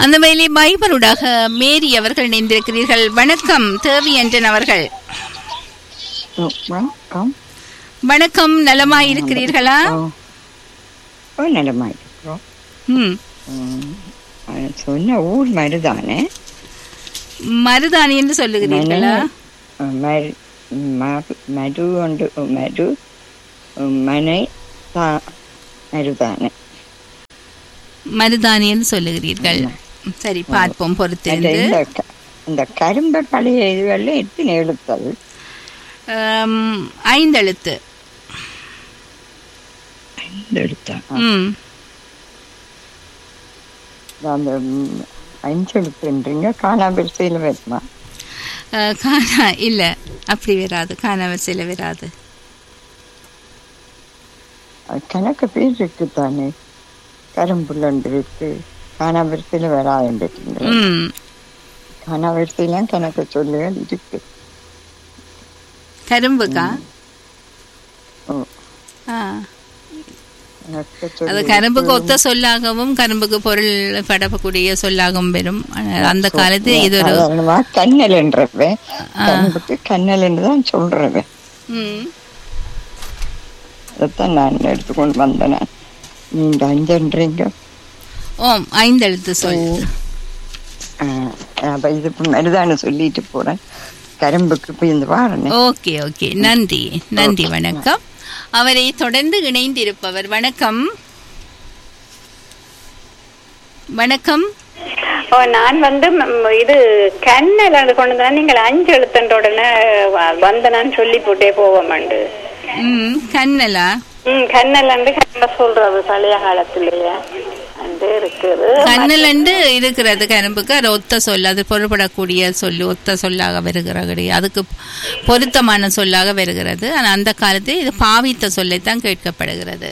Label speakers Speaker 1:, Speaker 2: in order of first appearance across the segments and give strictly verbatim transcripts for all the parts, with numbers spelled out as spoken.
Speaker 1: அந்த வேலை பைபருடாக மேரி அவர்கள் இணைந்திருக்கிறீர்கள். வணக்கம் தேவி என்றன் அவர்கள்.
Speaker 2: வணக்கம்.
Speaker 1: வணக்கம், நலமாய் இருக்கிறீர்களா?
Speaker 2: நலமாய் இருக்கிறோம்.
Speaker 1: ம்,
Speaker 2: சொன்ன ஊர் மருதானே.
Speaker 1: மருதாணி என்று சொல்லுகிறீர்களா?
Speaker 2: மரு ஒன்று மரு மனை மருதானே
Speaker 1: மருதாணி என்று சொல்லுகிறீர்கள். சரி, பார்ப்போம் பொறுத்திருந்து.
Speaker 2: இந்த கரும்பு பழைய இதுகளில் எத்தனை எழுத்தல்?
Speaker 1: ஐந்தெழுத்து.
Speaker 2: ஐந்தெழுத்தா?
Speaker 1: ம்,
Speaker 2: அந்த அஞ்செழுத்துன்றீங்க. காணாவரிசையில் வருமா?
Speaker 1: காணா இல்ல, அப்படி வராது. காணாவரிசையில் வராது.
Speaker 2: கணக்கு பேர் இருக்கு தானே. கரும்புள்ளண்டு இருக்கு, காணாவரிசையில் வராது. காணாவரிசையெல்லாம் கணக்கு சொல்லுகள் இருக்கு.
Speaker 1: கரும்புக்கா? அது கரும்புக்கு ஒத்த சொல்லாகவும் கரும்புக்கு பொருள் படக்கூடிய சொல்லாகவும் வரும். அந்த காலத்து இது ஒரு
Speaker 2: கண்ணல் என்றவே கரும்புக்கு கண்ணல் என்றுதான் சொல்றவே. அதைத்தான் நான் எடுத்துக்கொண்டு வந்தேன். நீங்க அஞ்சன்றீங்க.
Speaker 1: ஓம், ஐந்தெழுத்து சொல்.
Speaker 2: அப்ப இது மருதான சொல்லிட்டு போறேன். கரும்புக்கு போய் இந்த வாரேன்.
Speaker 1: ஓகே ஓகே, நன்றி நன்றி, வணக்கம். அவரை தொடர்ந்து இணைந்திருப்பவர் வணக்கம். வணக்கம்.
Speaker 3: ஓ, நான் வந்து இது கண்ணல் அது கொண்டு தான் நீங்கள் அஞ்சு எழுத்தன்ற உடனே வந்தனான்னு சொல்லி போட்டே போவோமாண்டு.
Speaker 1: ம், கண்ணலா?
Speaker 3: ம், கண்ணல் கண்ண சொல்றது பழைய காலத்திலேயே இருக்குது.
Speaker 1: கண்ணல் இருக்கிறது கரும்புக்கு. அது ஒத்த சொல், அது பொருள்படக்கூடிய சொல்லு ஒத்த சொல்லாக வருகிறது. அதுக்கு பொருத்தமான சொல்லாக வருகிறது. ஆனால் அந்த காலத்தில் இது பாவித்த சொல்லைத்தான் கேட்கப்படுகிறது.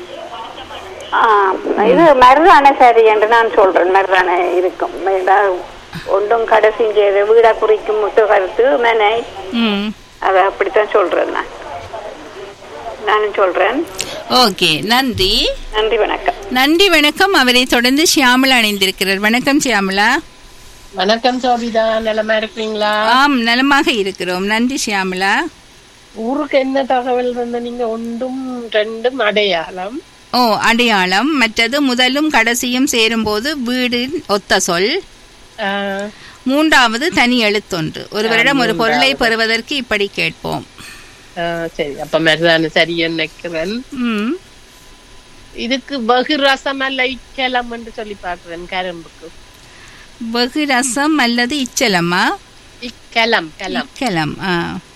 Speaker 3: இது மருதான சரி என்று நான் சொல்றேன். மருதான இருக்கும் ஒன்றும் கடைசி வீடா குறிக்கும் முட்டு கருத்து மனை. அதை அப்படித்தான் சொல்றேன் நான் நானும் சொல்றேன்.
Speaker 1: ஓகே, நன்றி
Speaker 3: நன்றி, வணக்கம்.
Speaker 1: நன்றி, வணக்கம். அவரை தொடர்ந்து ஷியாமலா அணிந்திருக்கிறார். வணக்கம் ஷியாமலா.
Speaker 4: வணக்கம் சோபிதா, நலமா இருக்கிறீங்களா?
Speaker 1: ஆம், நலமாக இருக்கிறோம். நன்றி ஷியாமலா.
Speaker 4: ஊருக்கு என்ன தகவல் வந்து நீங்க ஒன்றும் ரெண்டும் அடையாளம்.
Speaker 1: ஓ, அடையாளம். மற்றது முதலும் கடைசியும் சேரும் போது வீடு ஒத்த சொல். மூன்றாவது தனி எழுத்தொன்று. ஒருவரிடம் ஒரு பொருளை பெறுவதற்கு இப்படி கேட்போம்.
Speaker 4: சரி, அப்ப மருதான சரியா நினைக்கிறேன். இதுக்கு வெகு ரசம் அல்ல இச்சலம் என்று சொல்லி பாக்குறேன். கரும்புக்கு
Speaker 1: வெகு ரசம் அல்லது இச்சலமா?
Speaker 4: இக்கலம். கலம்
Speaker 1: கலம் ஆ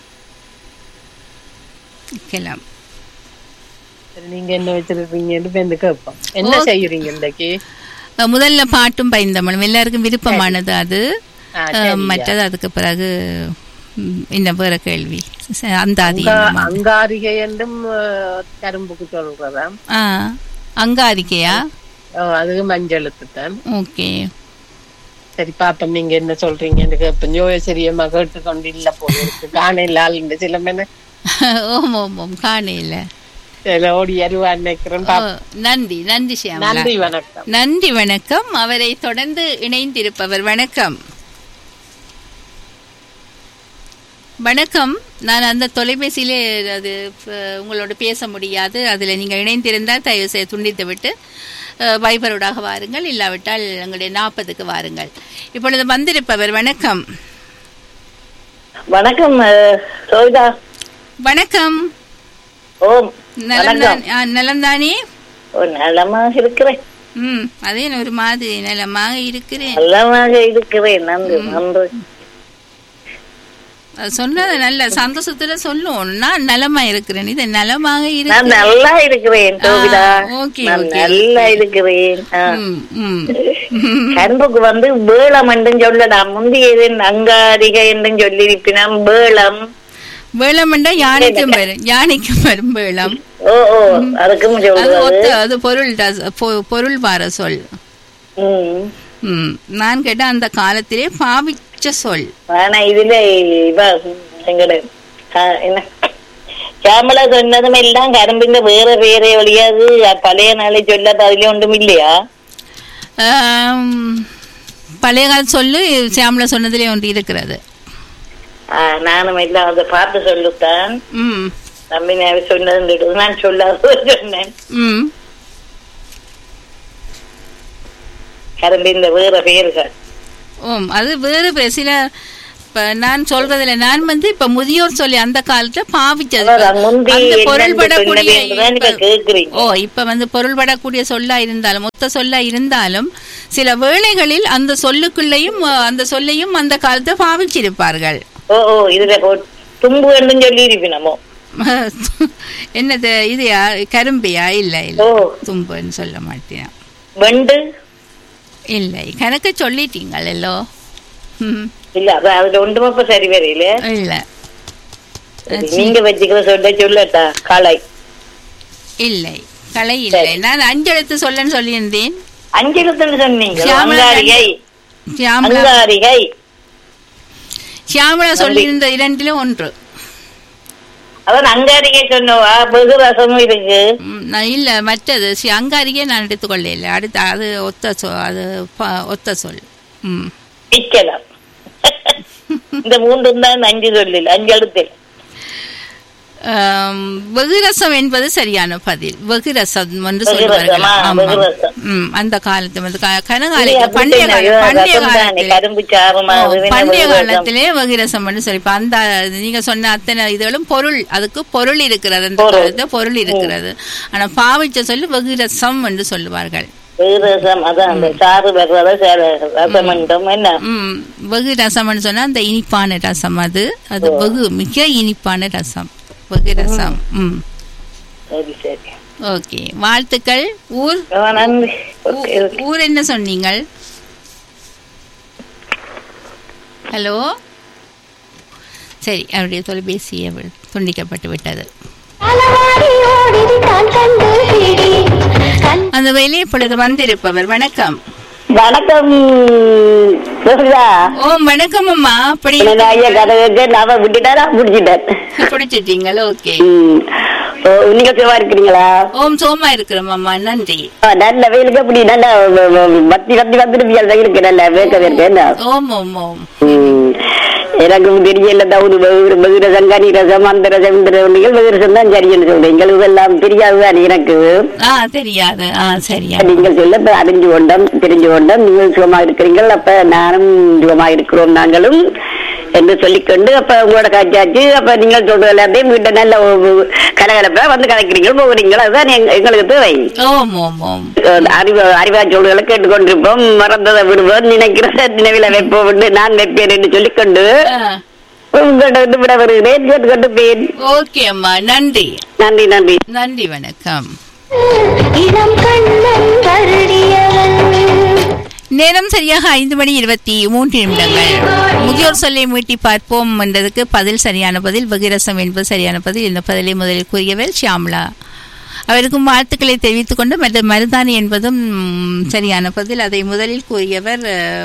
Speaker 1: இக்கலம்.
Speaker 4: நீங்க என்ன வச்சிருக்கீங்க? கேட்போம். என்ன செய்யறீங்க இன்றைக்கு?
Speaker 1: முதல்ல பாட்டும் பைந்தமிழும் எல்லாருக்கும் விருப்பமானது அது. மற்றது அதுக்கு பிறகு இன்னும் வேற கேள்வி. அந்தாதி
Speaker 4: அங்காரிகை என்றும் கரும்புக்கு சொல்றதா?
Speaker 1: அங்காரிகையா?
Speaker 4: அது மஞ்சளுத்துத்தான்.
Speaker 1: ஓகே,
Speaker 4: சரி பாப்போம். நீங்க என்ன சொல்றீங்க? யோசரியமா கேட்டு கொண்டு இல்ல போல காணையில ஆளுங்க சில மேன.
Speaker 1: ஓம் ஓம் ஓம், காணையில
Speaker 4: ஓடி அருவா நினைக்கிறேன்.
Speaker 1: நன்றி நன்றி ஷியாமலா.
Speaker 4: நன்றி, வணக்கம்.
Speaker 1: நன்றி, வணக்கம். அவரை தொடர்ந்து இணைந்திருப்பவர் வணக்கம். வணக்கம். நான் அந்த தொலைபேசியிலே அது உங்களோட பேச முடியாது. அதில் நீங்கள் இணைந்திருந்தால் தயவு செய்து துண்டித்து விட்டு வைபரோடாக வாருங்கள், இல்லாவிட்டால் எங்களுடைய நாற்பதுக்கு வாருங்கள். இப்பொழுது வந்திருப்பவர் வணக்கம்.
Speaker 5: வணக்கம் சோவிதா.
Speaker 1: வணக்கம்.
Speaker 5: ஓம்,
Speaker 1: நலம்தானே?
Speaker 5: நலமாக இருக்கிறேன்.
Speaker 1: ம், அதே ஒரு மாதிரி நலமாக இருக்கிறேன்.
Speaker 5: நலமாக இருக்கிறேன். நன்றி நன்றி.
Speaker 1: சொன்னது நல்ல சந்தோஷத்துல சொல்லுவோம். நான் நலமா இருக்கிறேன். இது நலமாக இருக்கிறேன்.
Speaker 5: நல்லா இருக்கிறேன் சோபிதா. நல்லா இருக்கிறேன். கரும்புக்கு வந்து வேளம் என்றும் சொல்லலாம். முந்தைய அங்காரிகை என்றும் சொல்லியிருப்பினாம். வேளம்
Speaker 1: வேளம் என்றா யானைக்கும் வரும். யானைக்கும் வரும் வேளம்.
Speaker 5: ஓ ஓ, அதுக்கும்
Speaker 1: அது பொருள் பொருள் வார சொல். நான் கேட்ட அந்த காலத்திலே பாவிச்ச சொல்.
Speaker 5: ஆனா இதுல எங்கட என்ன சாமலா சொன்னதும் எல்லாம் கரும்பின் வேற வேற ஒழியாது. பழைய நாளை சொல்ல அதுல ஒன்றும் இல்லையா?
Speaker 1: பழைய கால சொல்லு சியாமலா சொன்னதிலே ஒன்று இருக்கிறது.
Speaker 5: நானும் எல்லாம் அதை பார்த்து சொல்லுத்தான்
Speaker 1: ம்
Speaker 5: நம்பி சொன்னது நான் சொல்லாத சொன்னேன்.
Speaker 1: ம்
Speaker 5: கரும்பின் வேற பெயர்கள்.
Speaker 1: ஓம் அது வேறு பேர். சில இப்ப நான் சொல்றதுல நான் வந்து இப்ப முதியோர் சொல்லி அந்த காலத்துல பாவிச்சது அந்த பொருள்படக்கூடிய ஓ இப்ப வந்து பொருள்படக்கூடிய சொல்லா இருந்தாலும் மொத்த சொல்லா இருந்தாலும் சில வேளைகளில் அந்த சொல்லுக்குள்ளேயும் அந்த சொல்லையும் அந்த காலத்தை பாவிச்சிருப்பார்கள்.
Speaker 5: ஓ ஓ இதுல தும்பு என்று சொல்லி இருப்பினமோ
Speaker 1: என்னது இது கரும்பியா? இல்ல இல்ல தும்புன்னு சொல்ல மாட்டேன்.
Speaker 5: வெண்டு
Speaker 1: இல்லை கணக்க சொல்லிட்டீங்களோ.
Speaker 5: இல்ல அதுல ஒன்றுமே இப்ப சரி வரையில
Speaker 1: இல்ல
Speaker 5: நீங்க வச்சுக்கிற சொல்ல சொல்லட்டா களை
Speaker 1: இல்லை களை இல்லை. நான் அஞ்செழுத்து சொல்லன்னு சொல்லியிருந்தேன்.
Speaker 5: அஞ்செழுத்துன்னு சொன்னீங்க.
Speaker 1: சியாமலா சொல்லியிருந்த இரண்டிலும் ஒன்று.
Speaker 5: அதான் அங்காரிகை சொன்னவா வெகு ரசமும் இருக்கு.
Speaker 1: இல்ல மற்றது அங்காரிகை நான் எடுத்துக்கொள்ள இல்லை. அடுத்து அது ஒத்த சொல். அது ஒத்த சொல். ம்
Speaker 5: நிக்கலாம். இந்த மூன்றும் தான் அஞ்சு சொல்லில் அஞ்சு எழுத்து.
Speaker 1: வெகுரசம் என்பது சரியான பதில். வெகுரசம் என்று சொல்லுவார்கள். அந்த காலத்து வந்து கனகால பண்டைய பண்டைய காலத்திலே பண்டைய காலத்திலே வெகுரசம் என்று சொல்லி அந்த நீங்க சொன்ன அத்தனை இதுகளும் பொருள் அதுக்கு பொருள் இருக்கிறது. அந்த காலத்துல பொருள் இருக்கிறது. ஆனா பாவிச்ச சொல்லி வெகுரசம் என்று சொல்லுவார்கள். வெகு ரசம் சொன்னா அந்த இனிப்பான ரசம். அது அது வெகு மிக இனிப்பான ரசம் வெகு ரசம். ம் ஓகே வாழ்த்துக்கள். ஊர் ஊர் என்ன சொன்னீங்க? ஹலோ சரி அவருடைய தொலைபேசி துண்டிக்கப்பட்டு விட்டது. அந்த வேலையை இப்பொழுது வந்திருப்பவர். வணக்கம்.
Speaker 5: வணக்கம்.
Speaker 1: ஓம் வணக்கம் அம்மா. அப்படி பிடிச்சிட்டீங்களா? ஓகே
Speaker 5: நீங்க சும்மா இருக்கிறீங்களா?
Speaker 1: ஓம் சோமா இருக்கிறோம் அம்மா. நன்றி.
Speaker 5: நல்ல வெயிலுக்கு அப்படி நல்ல பத்தி பத்தி வந்துருப்பியா இருக்கு. நல்ல வேக்க இருக்கு.
Speaker 1: ஓம் ஓம் ஓம்
Speaker 5: எனக்கு தெரியல. பகுர சங்கானி ரசம் அந்த ரசம் இந்த பகுரசம் தான் சரின்னு சொல்றேன். எங்களுக்கு எல்லாம் தெரியாதுதான் எனக்கு
Speaker 1: தெரியாது.
Speaker 5: நீங்கள் சொல்ல அறிஞ்சு கொண்டோம் தெரிஞ்சு கொண்டோம். நீங்கள் சுகமா இருக்கிறீர்கள். அப்ப நானும் சுகமா இருக்கிறோம் நாங்களும் என்று சொல்லிக்கொண்டு அப்ப உங்களோட காட்சியாச்சு. அப்ப நீங்கள் சொல்றது எல்லாத்தையும் வீட்டை நல்ல கலகலப்பா வந்து கலக்கிறீங்க போகிறீங்களா? அதுதான் எங்களுக்கு தேவை. அறிவு அறிவா சொல்றதை கேட்டுக்கொண்டிருப்போம். மறந்ததை விடுவோம். நினைக்கிறத நினைவில வைப்போம். நான் வைப்பேன் என்று சொல்லிக்கொண்டு உங்கள்கிட்ட வந்து விட வருகிறேன். கேட்டுக்கொண்டு பேர்.
Speaker 1: ஓகே அம்மா. நன்றி
Speaker 5: நன்றி நன்றி
Speaker 1: நன்றி. வணக்கம். நேரம் சரியாக ஐந்து மணி இருபத்தி மூன்று நிமிடங்கள். முதியோர் சொல்லை மீட்டி பார்ப்போம் என்றதுக்கு பதில் சரியான பதில். வெகுரசம் என்பது சரியான பதில். இந்த பதிலை முதலில் கூறியவர் ஷியாமலா. அவருக்கும் வாழ்த்துக்களை தெரிவித்துக் கொண்டு மற்ற மருதாணி என்பதும் சரியான பதில். அதை முதலில் கூறியவர்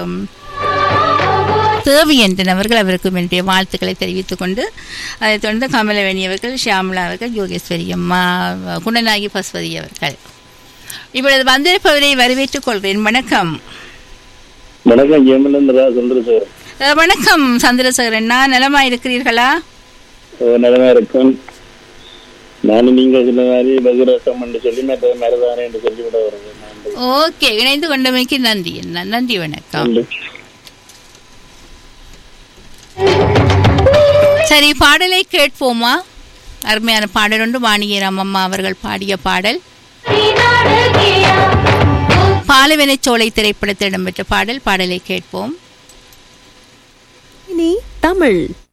Speaker 1: தேவி என்றவர்கள். அவருக்கும் என்னுடைய வாழ்த்துக்களை தெரிவித்துக் கொண்டு அதைத் தொடர்ந்து கமலவேணி அவர்கள், ஷியாமலா அவர்கள், யோகேஸ்வரி அம்மா, குணநாயகி பசுபதி அவர்கள். இப்பொழுது வந்திருப்பவரை வரவேற்றுக் கொள்கிறேன். வணக்கம்.
Speaker 6: வணக்கம் சந்திரசேகரன்.
Speaker 1: வணக்கம் சந்திரசேகரன். நான் நலமா இருக்கிறீர்களா?
Speaker 6: நலமா இருக்கும். நானும் நீங்கள் சொன்ன மாதிரி பகுரசம் என்று சொல்லி மருதானே என்று சொல்லி விட வருகிறேன்.
Speaker 1: ஓகே இணைந்து கொண்டமைக்கு நன்றி. நன்றி வணக்கம். சரி பாடலை கேட்போமா? அருமையான பாடல் ஒன்று வாணியராம் அம்மா அவர்கள் பாடிய பாடல். பாலவெனச்சோலை திரைப்படத்தில் இடம்பெற்ற பாடல். பாடலை கேட்போம்.
Speaker 7: தமிழ்